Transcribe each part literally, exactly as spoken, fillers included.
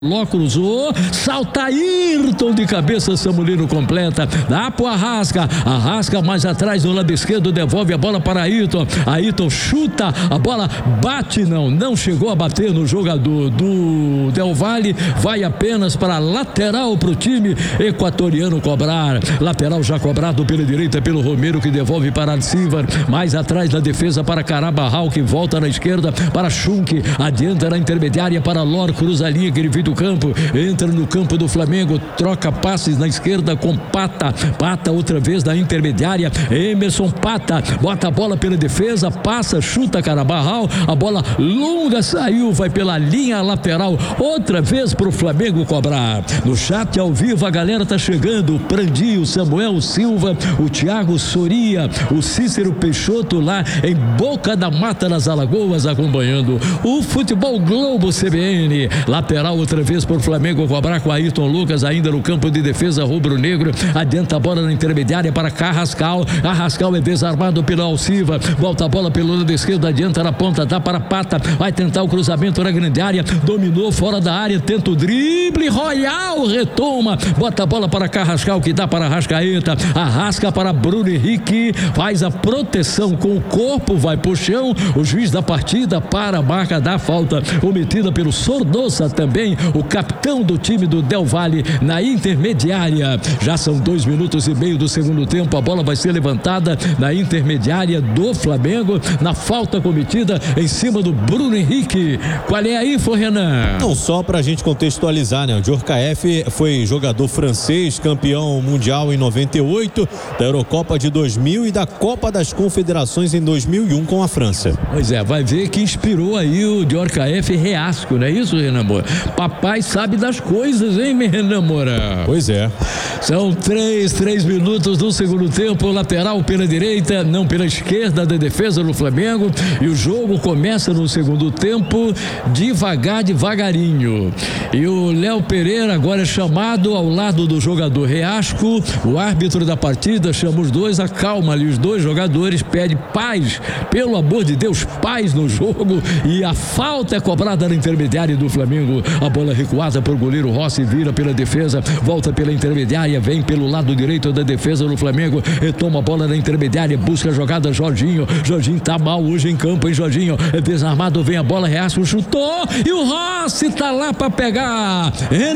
Ló cruzou, salta Ayrton de cabeça, Samulino completa, dá pro Arrasca, Arrasca mais atrás do lado esquerdo, devolve a bola para Ayrton, Ayrton chuta, a bola bate, não, não chegou a bater no jogador do Del Valle, vai apenas para lateral pro time equatoriano cobrar, lateral já cobrado pela direita pelo Romero, que devolve para Silva, mais atrás da defesa para Carabarral, que volta na esquerda para Schunk, adianta na intermediária para Lor, cruza a linha que ele viu do campo, entra no campo do Flamengo, troca passes na esquerda com Pata, Pata outra vez na intermediária, Emerson Pata, bota a bola pela defesa, passa, chuta Carabarral, a bola longa saiu, vai pela linha lateral, outra vez pro Flamengo cobrar. No chat ao vivo a galera tá chegando, o Prandi, o Samuel Silva, o Thiago Soria, o Cícero Peixoto lá em Boca da Mata nas Alagoas acompanhando o Futebol Globo C B N, lateral outra vez por Flamengo cobrar com Ayrton Lucas ainda no campo de defesa rubro-negro, adianta a bola na intermediária para Carrascal, Carrascal é desarmado pelo Alciva, volta a bola pelo lado esquerdo, adianta na ponta, dá para Pata, vai tentar o cruzamento na grande área, dominou fora da área, tenta o drible, Royal retoma, bota a bola para Carrascal que dá para Arrascaeta, Arrasca para Bruno Henrique, faz a proteção com o corpo, vai pro chão, o juiz da partida para a marca da falta cometida pelo Sornosa também, o capitão do time do Del Valle na intermediária. Já são dois minutos e meio do segundo tempo, a bola vai ser levantada na intermediária do Flamengo, na falta cometida em cima do Bruno Henrique. Qual é a info, Renan? Não, só pra gente contextualizar, né? O Djorkaeff foi jogador francês, campeão mundial em noventa e oito, da Eurocopa de dois mil e da Copa das Confederações em dois mil e um com a França. Pois é, vai ver que inspirou aí o Djorkaeff Reasco, não é isso, Renan Moura? Papai sabe das coisas, hein, Renan Moura? Pois é. São três, três minutos do segundo tempo, lateral pela direita, não pela esquerda da defesa do Flamengo, e o jogo começa no segundo tempo devagar, devagarinho. E o Léo Pereira agora é chamado ao lado do jogador Reasco, o árbitro da partida chama os dois, acalma ali os dois jogadores, pede paz, pelo amor de Deus, paz no jogo, e a falta é cobrada na intermediária do Flamengo. A bola recuada para o goleiro Rossi, vira pela defesa, volta pela intermediária, vem pelo lado direito da defesa do Flamengo, retoma a bola na intermediária, busca a jogada Jorginho, Jorginho tá mal hoje em campo, hein, Jorginho? É desarmado, vem a bola, Reasco chutou e o Rossi tá lá para pegar.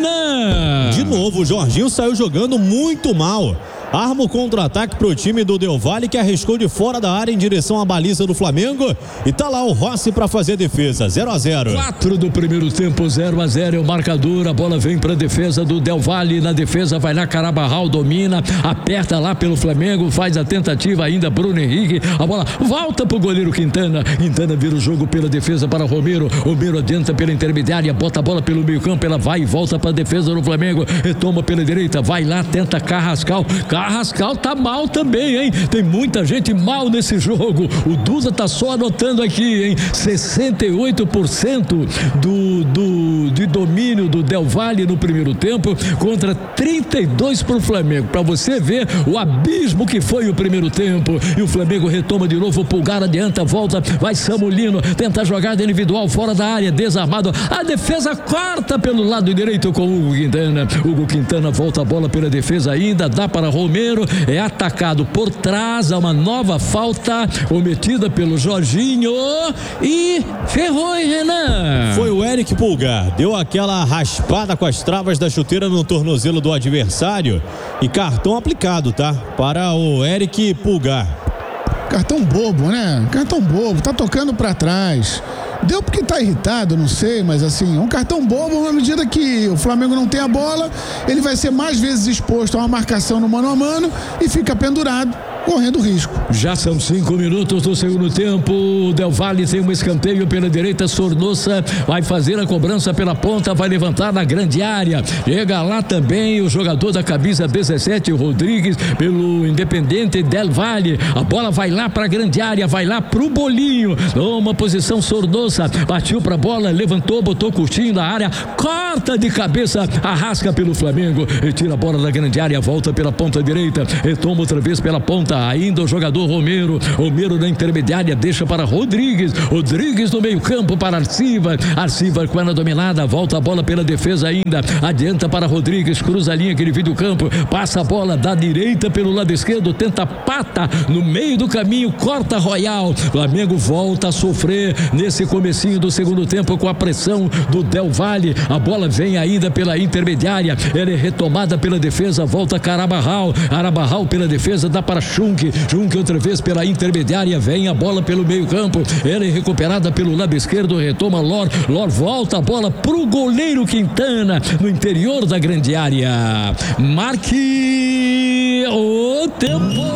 Renan! De novo, o Jorginho saiu jogando muito mal. Arma o contra-ataque pro time do Del Valle, que arriscou de fora da área em direção à baliza do Flamengo, e tá lá o Rossi para fazer a defesa. zero a zero. quatro do primeiro tempo, zero a zero é o marcador. A bola vem pra defesa do Del Valle, na defesa vai lá Carabarral, domina, aperta lá pelo Flamengo, faz a tentativa ainda Bruno Henrique, a bola volta pro goleiro Quintana, Quintana vira o jogo pela defesa para Romero, Romero adianta pela intermediária, bota a bola pelo meio campo, ela vai e volta pra defesa do Flamengo, retoma pela direita, vai lá, tenta Carrascal, Carrascal tá mal também, hein? Tem muita gente mal nesse jogo. O Duda tá só anotando aqui, hein? sessenta e oito por cento do, do, de domínio do Del Valle no primeiro tempo contra trinta e dois pro Flamengo. Pra você ver o abismo que foi o primeiro tempo. E o Flamengo retoma de novo, o Pulgar adianta, volta, vai Samulino, tenta a jogada individual fora da área, desarmado. A defesa corta pelo lado direito com o Hugo Quintana. Hugo Quintana volta a bola pela defesa ainda, dá para Romero, é atacado por trás, há uma nova falta cometida pelo Jorginho e ferrou, hein, Renan? Foi o Eric Pulgar, deu aquela raspada com as travas da chuteira no tornozelo do adversário e cartão aplicado, tá? Para o Eric Pulgar. Cartão bobo, né? Cartão bobo, tá tocando pra trás. Deu porque tá irritado, não sei, mas assim, um cartão bobo, na medida que o Flamengo não tem a bola, ele vai ser mais vezes exposto a uma marcação no mano a mano e fica pendurado, correndo risco. Já são cinco minutos do segundo tempo, o Del Valle tem um escanteio pela direita, Sornosa vai fazer a cobrança pela ponta, vai levantar na grande área, chega lá também o jogador da camisa dezessete, Rodrigues, pelo Independente Del Valle, a bola vai lá pra grande área, vai lá pro bolinho, numa posição Sornosa, partiu pra bola, levantou, botou curtinho na área, corta de cabeça, Arrasca pelo Flamengo, retira a bola da grande área, volta pela ponta direita, retoma outra vez pela ponta, volta ainda o jogador Romero. Romero na intermediária, deixa para Rodrigues. Rodrigues no meio campo para Arciva. Arciva com ela dominada, volta a bola pela defesa ainda. Adianta para Rodrigues, cruza a linha que ele divide o campo. Passa a bola da direita pelo lado esquerdo, tenta pata no meio do caminho, corta Royal. Flamengo volta a sofrer nesse comecinho do segundo tempo com a pressão do Del Valle. A bola vem ainda pela intermediária, ela é retomada pela defesa, volta Carabarral. Carabarral pela defesa, dá para Schunk. Schunk outra vez pela intermediária, vem a bola pelo meio campo, ela é recuperada pelo lado esquerdo, retoma Lor. Lor volta a bola pro goleiro Quintana no interior da grande área. Marque o tempo.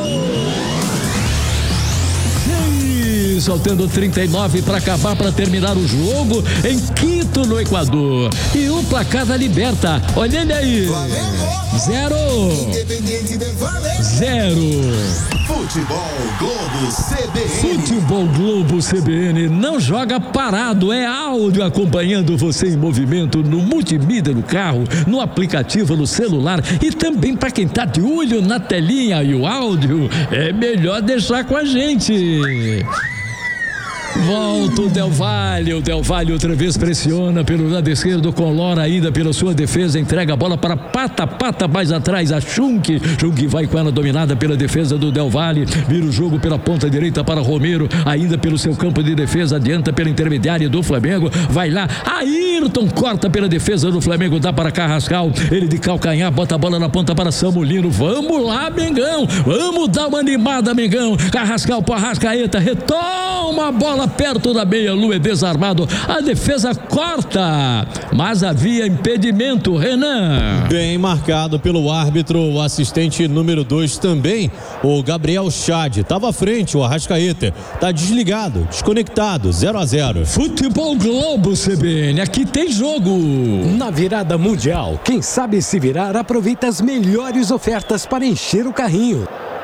Saltando trinta e nove para acabar, para terminar o jogo em Quito, no Equador. E o placar da Liberta, olha ele aí. Zero. Zero. Futebol Globo C B N. Futebol Globo C B N não joga parado, é áudio acompanhando você em movimento no multimídia do carro, no aplicativo, no celular e também para quem tá de olho na telinha. E o áudio é melhor deixar com a gente. Volta o Del Valle, o Del Valle outra vez pressiona pelo lado esquerdo com Lora ainda pela sua defesa, entrega a bola para Pata, Pata mais atrás a Schunk, Schunk vai com ela dominada pela defesa do Del Valle, vira o jogo pela ponta direita para Romero, ainda pelo seu campo de defesa, adianta pela intermediária do Flamengo, vai lá, Ayrton corta pela defesa do Flamengo, dá para Carrascal, ele de calcanhar, bota a bola na ponta para Samulino, vamos lá Mengão, vamos dar uma animada Mengão, Carrascal para Arrascaeta, retoma a bola perto da meia-lua, é desarmado, a defesa corta, mas havia impedimento, Renan. Bem marcado pelo árbitro, o assistente número dois também, o Gabriel Chad, estava à frente, o Arrascaeta, tá desligado, desconectado, zero a zero. Futebol Globo C B N, aqui tem jogo. Na virada mundial, quem sabe se virar, aproveita as melhores ofertas para encher o carrinho.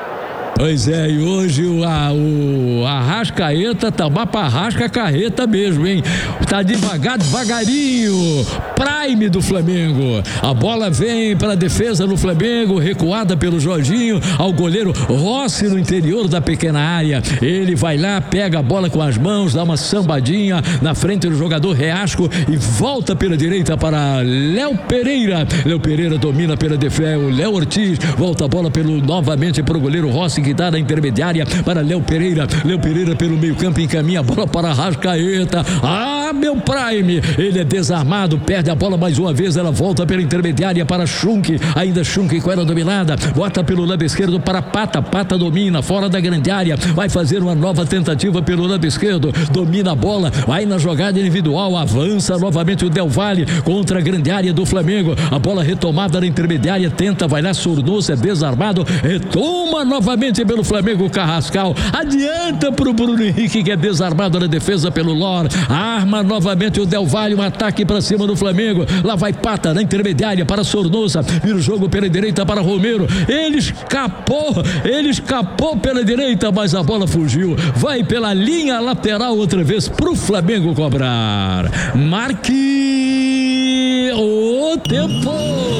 Pois é, e hoje o, a, o Arrascaeta tá mais pra Arrasca carreta mesmo, hein? Tá devagar, devagarinho. Prime do Flamengo. A bola vem para a defesa do Flamengo, recuada pelo Jorginho, ao goleiro Rossi no interior da pequena área. Ele vai lá, pega a bola com as mãos, dá uma sambadinha na frente do jogador Reasco e volta pela direita para Léo Pereira. Léo Pereira domina pela defesa, o Léo Ortiz volta a bola pelo, novamente para o goleiro Rossi, que dá na intermediária para Léo Pereira. Léo Pereira pelo meio campo encaminha a bola para Arrascaeta. Ah, meu Prime, ele é desarmado, perde a bola mais uma vez, ela volta pela intermediária para Schunk, ainda Schunk com ela dominada, bota pelo lado esquerdo para Pata, Pata domina, fora da grande área, vai fazer uma nova tentativa pelo lado esquerdo, domina a bola, vai na jogada individual, avança novamente o Del Valle contra a grande área do Flamengo, a bola retomada na intermediária, tenta, vai lá, Sornosa, é desarmado, retoma novamente pelo Flamengo, Carrascal, adianta pro Bruno Henrique, que é desarmado na defesa pelo Lor, arma novamente o Del Valle, um ataque para cima do Flamengo, lá vai Pata na intermediária para Sornosa, vira o jogo pela direita para Romero, ele escapou, ele escapou pela direita, mas a bola fugiu, vai pela linha lateral outra vez pro Flamengo cobrar. Marque o tempo.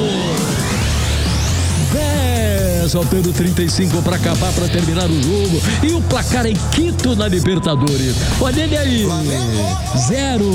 Saltando trinta e cinco para acabar, para terminar o jogo, e o placar em Quito na Libertadores, olha ele aí, zero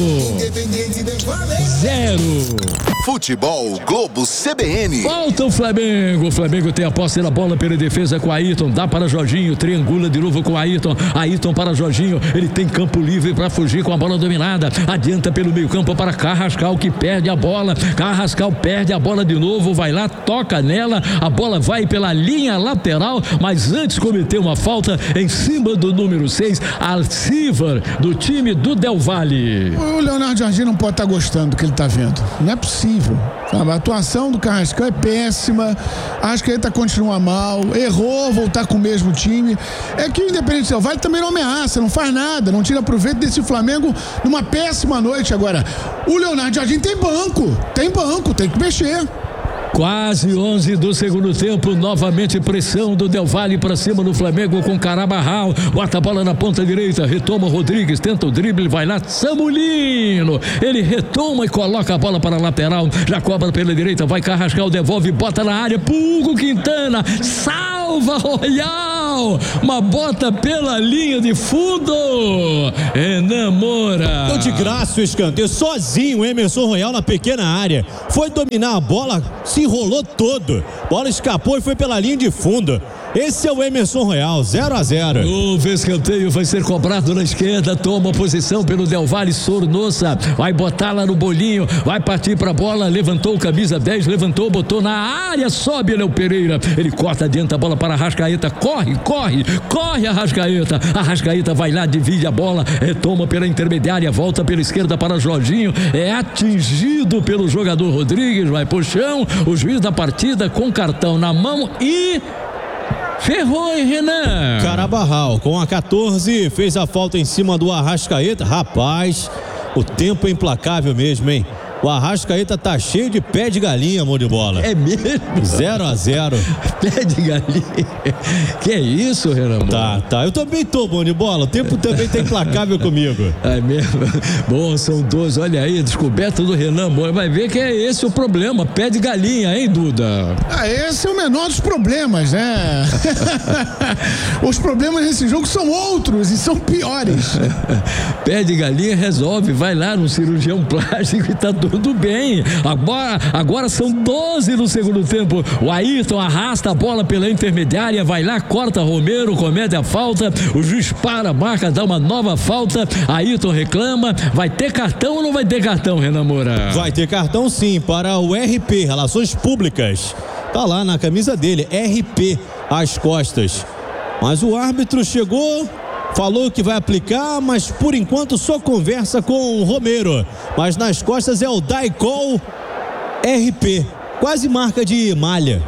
zero. Futebol Globo C B N. Volta o Flamengo, o Flamengo tem a posse da bola pela defesa com Ayrton, dá para Jorginho, triangula de novo com Ayrton, Ayrton para Jorginho, ele tem campo livre para fugir com a bola dominada, adianta pelo meio campo para Carrascal, que perde a bola, Carrascal perde a bola de novo, vai lá, toca nela, a bola vai pela linha lateral, mas antes cometeu uma falta em cima do número seis, Alcivar, do time do Del Valle. O Leonardo Jardim não pode estar gostando do que ele está vendo, não é possível. Sabe? A atuação do Carrascal é péssima, acho que ele tá, continua mal, errou voltar com o mesmo time. É que o Independente Del Valle também não ameaça, não faz nada, não tira proveito desse Flamengo numa péssima noite. Agora, o Leonardo Jardim tem banco, tem banco, tem que mexer. Quase onze do segundo tempo, novamente pressão do Del Valle para cima do Flamengo com Carabarral, bota a bola na ponta direita, retoma Rodrigues, tenta o drible, vai lá, Samulino, ele retoma e coloca a bola para a lateral, já cobra pela direita, vai Carrascal, devolve, bota na área, Hugo Quintana, salva Royal, Carrascal, uma bota pela linha de fundo. Renan Moura. Deu de graça o escanteio, sozinho o Emerson Royal na pequena área. Foi dominar a bola, se enrolou todo. Bola escapou e foi pela linha de fundo. Esse é o Emerson Royal, zero a zero. O escanteio vai ser cobrado na esquerda, toma posição pelo Del Valle. Sornosa vai botar lá no bolinho, vai partir pra bola, levantou camisa dez, levantou, botou na área, sobe Léo Pereira, ele corta adianta a bola para Arrascaeta, corre, corre, corre Arrascaeta, Arrascaeta vai lá, divide a bola, retoma pela intermediária, volta pela esquerda para Jorginho, é atingido pelo jogador Rodrigues, vai pro chão, o juiz da partida com cartão na mão e... ferrou, hein, Renan? Carabarral, com a quatorze, fez a falta em cima do Arrascaeta. Rapaz, o tempo é implacável mesmo, hein? O Arrascaeta tá cheio de pé de galinha, amor de bola. É mesmo? zero a zero. Pé de galinha. Que é isso, Renan? Tá, tá. Eu também tô, bom de bola. O tempo também tá implacável comigo. É mesmo? Bom, são dois. Olha aí, descoberta do Renan Moura. Vai ver que é esse o problema. Pé de galinha, hein, Duda? Ah, esse é o menor dos problemas, né? Os problemas desse jogo são outros e são piores. Pé de galinha resolve. Vai lá no cirurgião plástico e tá tudo bem. Agora, agora são doze no segundo tempo. O Ayrton arrasta a bola pela intermediária, vai lá, corta Romero, comete a falta, o juiz para, marca, dá uma nova falta. Ayrton reclama. Vai ter cartão ou não vai ter cartão, Renan Moura? Vai ter cartão sim, para o R P, Relações Públicas. Tá lá na camisa dele, R P, às costas. Mas o árbitro chegou, falou que vai aplicar, mas por enquanto só conversa com o Romero. Mas nas costas é o Daicol R P, quase marca de malha.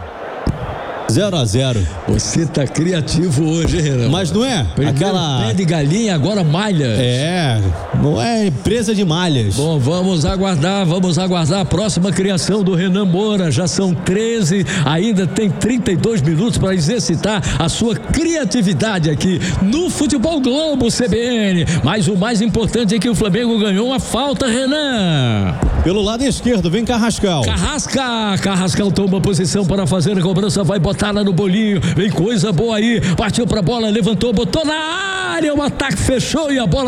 zero a zero. Você tá criativo hoje, Renan. Mas não é? Primeiro aquela pé de galinha, agora malha. É, não é empresa de malhas. Bom, vamos aguardar, vamos aguardar a próxima criação do Renan Moura. Já são treze, ainda tem trinta e dois minutos para exercitar a sua criatividade aqui no Futebol Globo C B N. Mas o mais importante é que o Flamengo ganhou uma falta, Renan. Pelo lado esquerdo, vem Carrascal. Carrasca, Carrascal toma posição para fazer a cobrança, vai botar lá no bolinho, vem coisa boa aí, partiu pra bola, levantou, botou na área, o ataque fechou e a bola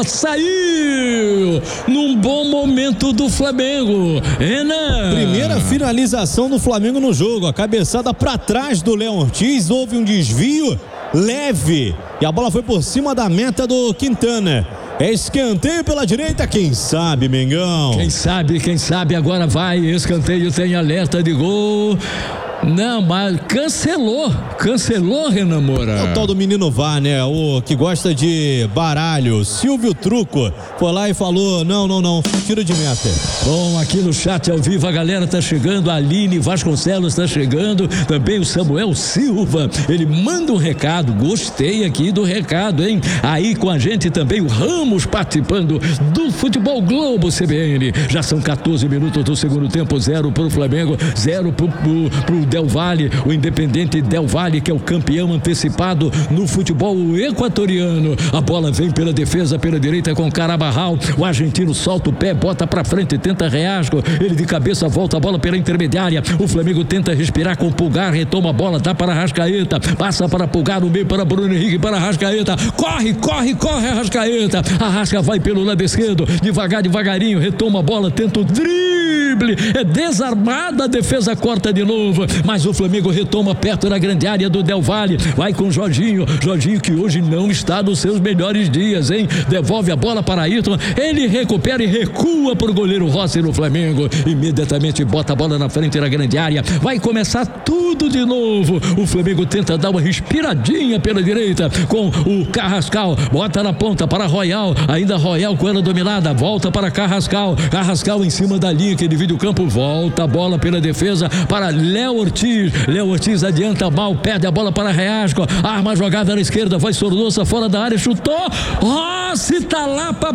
saiu num bom momento do Flamengo. Renan. Primeira finalização do Flamengo no jogo, a cabeçada pra trás do Léo Ortiz, houve um desvio leve e a bola foi por cima da meta do Quintana. É escanteio pela direita, quem sabe, Mengão? Quem sabe, quem sabe, agora vai, escanteio, tem alerta de gol. Não, mas cancelou, cancelou, Renan Moura. É o tal do menino V A R, né? O que gosta de baralho, Silvio Truco, foi lá e falou, não, não, não, tiro de meta. Bom, aqui no chat ao vivo a galera tá chegando, a Aline Vasconcelos tá chegando, também o Samuel Silva, ele manda um recado, gostei aqui do recado, hein? Aí com a gente também o Ramos participando do Futebol Globo C B N, já são quatorze minutos do segundo tempo, zero pro Flamengo, zero pro, pro, pro Del Valle, o Independente Del Valle, que é o campeão antecipado no futebol equatoriano. A bola vem pela defesa, pela direita com Carabarral, o argentino solta o pé, bota pra frente, tenta Reasco, ele de cabeça volta a bola pela intermediária, o Flamengo tenta respirar com o Pulgar, retoma a bola, dá para Arrascaeta, passa para Pulgar, no meio para Bruno Henrique, para Arrascaeta, corre, corre, corre Arrascaeta, Arrasca vai pelo lado esquerdo, devagar, devagarinho, retoma a bola, tenta o drible, é desarmada, a defesa corta de novo, mas o Flamengo retoma perto da grande área do Del Valle, vai com Jorginho, Jorginho que hoje não está nos seus melhores dias, hein? Devolve a bola para Ayrton, ele recupera e recua para o goleiro Rossi no Flamengo, imediatamente bota a bola na frente da grande área, vai começar tudo de novo, o Flamengo tenta dar uma respiradinha pela direita com o Carrascal, bota na ponta para Royal, ainda Royal com ela dominada, volta para Carrascal, Carrascal em cima da linha que divide o campo, volta a bola pela defesa para Léo Ortiz, Léo Ortiz adianta mal, perde a bola para Reasco, arma a jogada na esquerda, vai Sornosa fora da área, chutou, Rossi tá lá para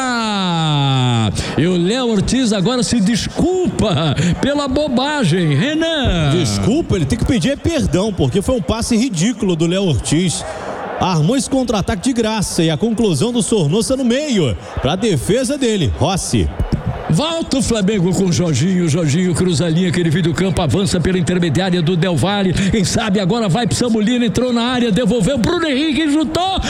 pegar, e o Léo Ortiz agora se desculpa pela bobagem, Renan. Desculpa, ele tem que pedir perdão, porque foi um passe ridículo do Léo Ortiz. Armou esse contra-ataque de graça e a conclusão do Sornosa no meio, para a defesa dele, Rossi. Volta o Flamengo com o Jorginho. Jorginho cruza a linha, que ele vira do campo, avança pela intermediária do Del Valle. Quem sabe agora vai pro Samulino, entrou na área, devolveu. Bruno Henrique chutou.